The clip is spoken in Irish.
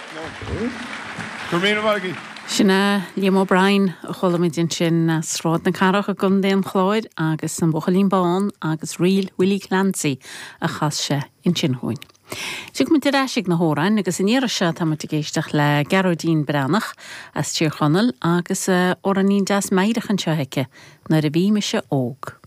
Cormina Vargi. Sinna Liam O'Brien a cholamidin sin sráid na carach a gundéan chláid agus an bochalín bán agus riil Willie Clancy a chasse in Sinhúin. Sug mu tiráisiigh na hórain agus in éire se tamata géisteach le Geraldine Branach as tíor chonel agus oranín das meidech an seohaice na a bhí me se óg.